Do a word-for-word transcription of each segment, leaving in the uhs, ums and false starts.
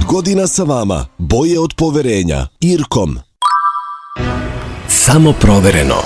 godina sa vama, boje od poverenja. Irkom. Samo provereno.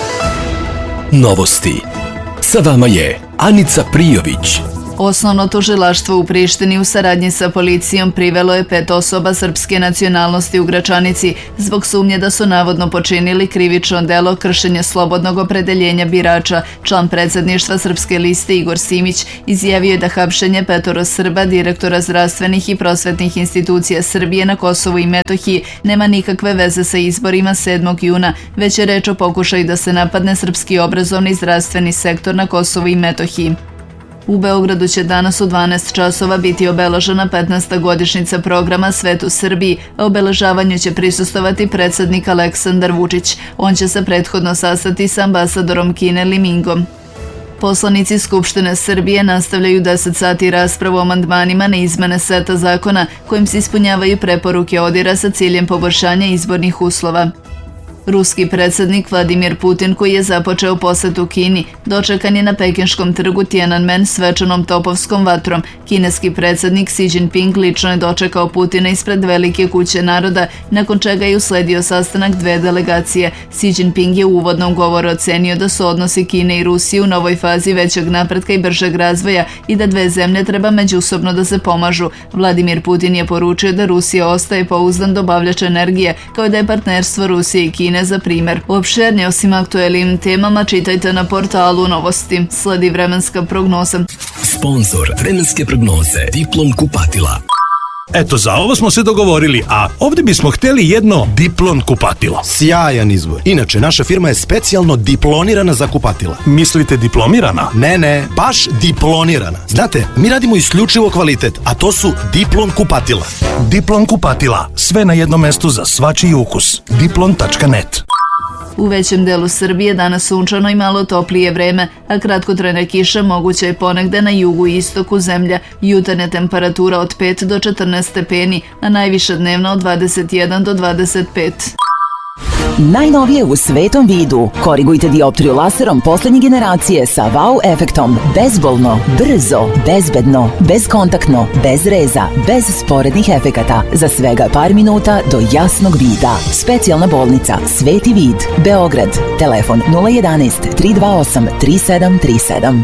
Novosti. Sa vama je Anica Prijović. Osnovno tužilaštvo u Prištini u saradnji sa policijom privelo je pet osoba srpske nacionalnosti u Gračanici zbog sumnje da su navodno počinili krivično delo kršenja slobodnog opredeljenja birača. Član predsjedništva Srpske liste Igor Simić izjavio je da hapšenje petoro Srba, direktora zdravstvenih i prosvetnih institucija Srbije na Kosovu i Metohiji, nema nikakve veze sa izborima sedmog juna, već je reč o pokušaju da se napadne srpski obrazovni i zdravstveni sektor na Kosovu i Metohiji. U Beogradu će danas u dvanaest časova biti obeležena petnaesta godišnjica programa Svet u Srbiji, a obeležavanju će prisustovati predsjednik Aleksandar Vučić. On će se prethodno sastati sa ambasadorom Kine Li Mingom. Poslanici Skupštine Srbije nastavljaju deset sati raspravu o amandmanima na izmene seta zakona kojim se ispunjavaju preporuke ODIR-a sa ciljem poboljšanja izbornih uslova. Ruski predsjednik Vladimir Putin, koji je započeo posetu Kini, dočekan je na pekinškom trgu Tiananmen svečanom topovskom vatrom. Kineski predsjednik Xi Jinping lično je dočekao Putina ispred Velike kuće naroda, nakon čega je usledio sastanak dve delegacije. Xi Jinping je u uvodnom govoru ocenio da su odnosi Kine i Rusije u novoj fazi većeg napretka i bržeg razvoja i da dve zemlje treba međusobno da se pomažu. Vladimir Putin je poručio da Rusija ostaje pouzdan dobavljač energije, kao i da je partnerstvo Rusije i Kine za primjer. Uopšternije osim aktuelnim temama čitajte na portalu Novosti. Sledi vremenska prognoza. Sponzor vremenske prognoze Diplom kupatila. Eto, za ovo smo se dogovorili, a ovdje bismo htjeli jedno Diplon kupatilo. Sjajan izbor. Inače, naša firma je specijalno diplonirana za kupatila. Mislite diplomirana? Ne, ne, baš diplonirana. Znate, mi radimo isključivo kvalitet, a to su Diplon kupatila. Diplon kupatila. Sve na jednom mestu za svačiji ukus. diplon tačka net. U većem delu Srbije danas sunčano i malo toplije vreme, a kratkotrajna kiša moguća je ponegde na jugu i istoku zemlje. Jutarnja temperatura od pet do četrnaest stepeni, a najviša dnevna od dvadeset jedan do dvadeset pet. Najnovije u svetom vidu. Korigujte dioptriju laserom poslednje generacije sa wow efektom. Bezbolno, brzo, bezbedno, bezkontaktno, bez reza, bez sporednih efekata. Za svega par minuta do jasnog vida. Specijalna bolnica Sveti vid, Beograd. Telefon nula jedanaest tri dva osam tri sedam tri sedam.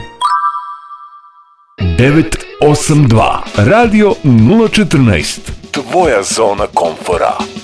devet osam dva Radio nula četrnaest. Tvoja zona komfora.